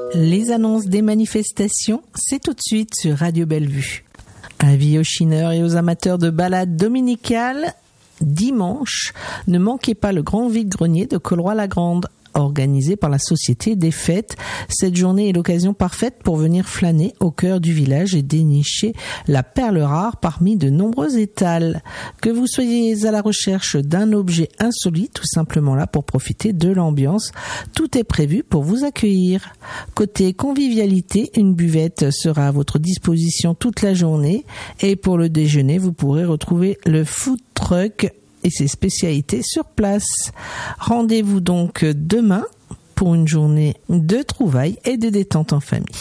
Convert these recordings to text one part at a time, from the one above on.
Les annonces des manifestations, c'est tout de suite sur Radio Bellevue. Avis aux chineurs et aux amateurs de balades dominicales, dimanche, ne manquez pas le grand vide-grenier de Colroy-la-Grande. Organisé par la Société des Fêtes, cette journée est l'occasion parfaite pour venir flâner au cœur du village et dénicher la perle rare parmi de nombreux étals. Que vous soyez à la recherche d'un objet insolite ou simplement là pour profiter de l'ambiance, tout est prévu pour vous accueillir. Côté convivialité, une buvette sera à votre disposition toute la journée et pour le déjeuner, vous pourrez retrouver le food truck et ses spécialités sur place. Rendez-vous donc demain pour une journée de trouvailles et de détente en famille.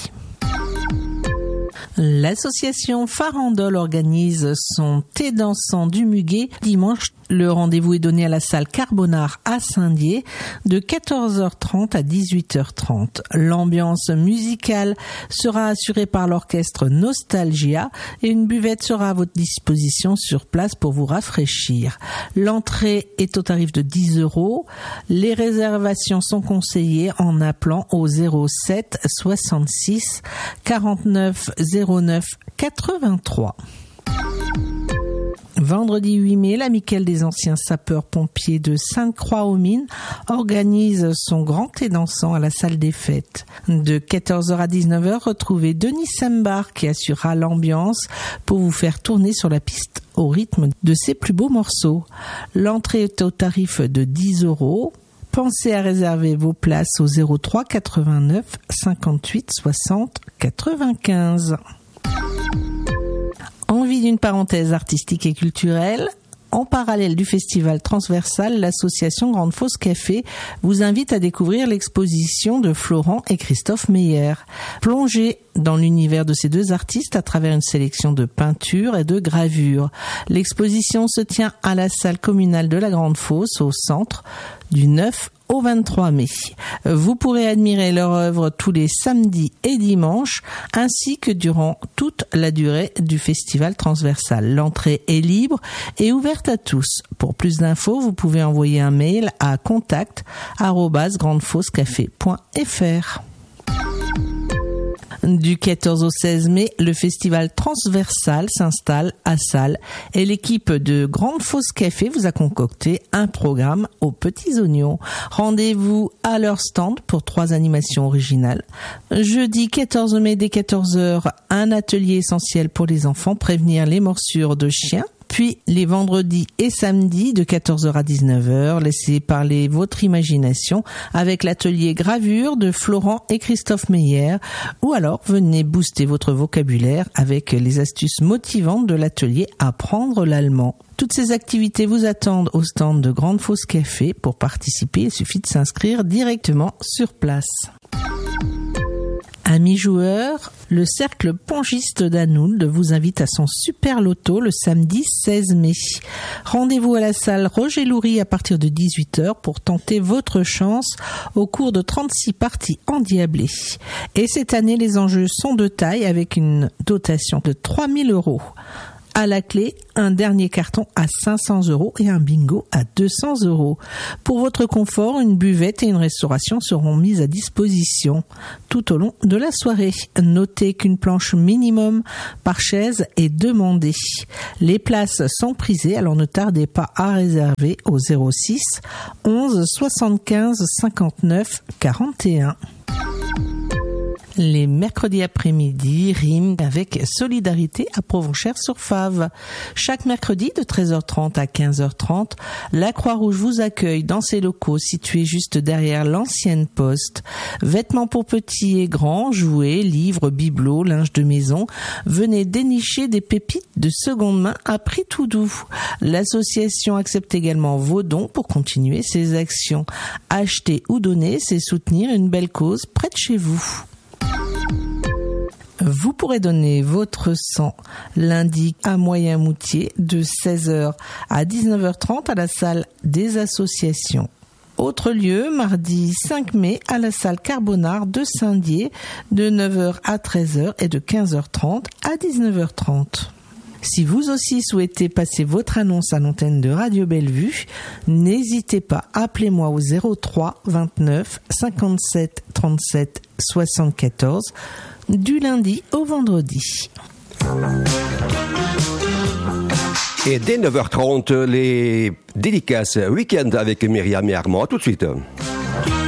L'association Farandole organise son thé dansant du Muguet dimanche. Le rendez-vous est donné à la salle Carbonard à Saint-Dié de 14h30 à 18h30. L'ambiance musicale sera assurée par l'orchestre Nostalgia et une buvette sera à votre disposition sur place pour vous rafraîchir. L'entrée est au tarif de 10 €. Les réservations sont conseillées en appelant au 07 66 49 09 83. Vendredi 8 mai, l'Amicale des anciens sapeurs-pompiers de Sainte-Croix-aux-Mines organise son grand thé dansant à la salle des fêtes. De 14h à 19h, retrouvez Denis Sembar qui assurera l'ambiance pour vous faire tourner sur la piste au rythme de ses plus beaux morceaux. L'entrée est au tarif de 10 €. Pensez à réserver vos places au 03 89 58 60 95. Envie d'une parenthèse artistique et culturelle? En parallèle du festival transversal, l'association Grande Fosse Café vous invite à découvrir l'exposition de Florent et Christophe Meyer. Plongez dans l'univers de ces deux artistes à travers une sélection de peintures et de gravures. L'exposition se tient à la salle communale de la Grande Fosse, au centre, du 9 au 23 mai. Vous pourrez admirer leur œuvre tous les samedis et dimanches, ainsi que durant toute la durée du festival transversal. L'entrée est libre et ouverte à tous. Pour plus d'infos, vous pouvez envoyer un mail à contact@grandefossecafé.fr. Du 14 au 16 mai, le festival transversal s'installe à Salles et l'équipe de Grande Fosse Café vous a concocté un programme aux petits oignons. Rendez-vous à leur stand pour 3 animations originales. Jeudi 14 mai dès 14h, un atelier essentiel pour les enfants, prévenir les morsures de chiens. Puis, les vendredis et samedis de 14h à 19h, laissez parler votre imagination avec l'atelier gravure de Florent et Christophe Meyer, ou alors venez booster votre vocabulaire avec les astuces motivantes de l'atelier Apprendre l'allemand. Toutes ces activités vous attendent au stand de Grande Fosse Café. Pour participer, il suffit de s'inscrire directement sur place. Amis joueurs, le cercle pongiste d'Anould vous invite à son super loto le samedi 16 mai. Rendez-vous à la salle Roger Loury à partir de 18h pour tenter votre chance au cours de 36 parties endiablées. Et cette année, les enjeux sont de taille avec une dotation de 3 000 €. À la clé, un dernier carton à 500 € et un bingo à 200 €. Pour votre confort, une buvette et une restauration seront mises à disposition tout au long de la soirée. Notez qu'une planche minimum par chaise est demandée. Les places sont prisées, alors ne tardez pas à réserver au 06 11 75 59 41. Les mercredis après-midi riment avec solidarité à Provenchères-sur-Fave. Chaque mercredi de 13h30 à 15h30, la Croix-Rouge vous accueille dans ses locaux situés juste derrière l'ancienne poste. Vêtements pour petits et grands, jouets, livres, bibelots, linge de maison. Venez dénicher des pépites de seconde main à prix tout doux. L'association accepte également vos dons pour continuer ses actions. Acheter ou donner, c'est soutenir une belle cause près de chez vous. Vous pourrez donner votre sang lundi à Moyen-Moutier de 16h à 19h30 à la salle des associations. Autre lieu, mardi 5 mai à la salle Carbonard de Saint-Dié de 9h à 13h et de 15h30 à 19h30. Si vous aussi souhaitez passer votre annonce à l'antenne de Radio Bellevue, n'hésitez pas, appelez-moi au 03 29 57 37 74 du lundi au vendredi. Et dès 9h30, les dédicaces week-end avec Myriam et Armand. À tout de suite.